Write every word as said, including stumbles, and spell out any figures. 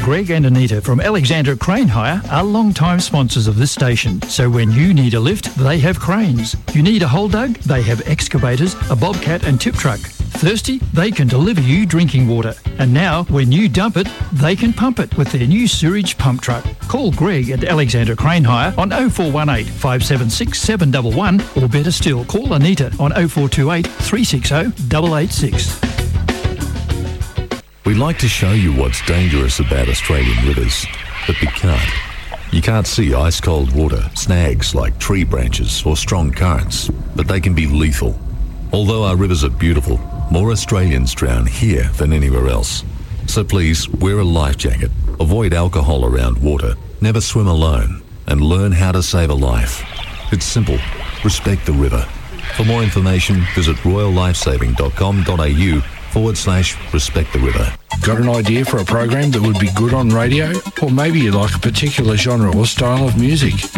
Greg and Anita from Alexandra Crane Hire are long-time sponsors of this station. So when you need a lift, they have cranes. You need a hole dug? They have excavators, a bobcat and tip truck. Thirsty? They can deliver you drinking water. And now, when you dump it, they can pump it with their new sewage pump truck. Call Greg at Alexandra Crane Hire on oh four one eight, five seven six, seven one one, or better still, call Anita on oh four two eight, three six oh, eight eight six. We like to show you what's dangerous about Australian rivers, but we can't. You can't see ice-cold water, snags like tree branches or strong currents, but they can be lethal. Although our rivers are beautiful, more Australians drown here than anywhere else. So please, wear a life jacket, avoid alcohol around water, never swim alone, and learn how to save a life. It's simple. Respect the river. For more information, visit royallifesaving.com.au forward slash respect the river. Got an idea for a program that would be good on radio? Or maybe you like a particular genre or style of music?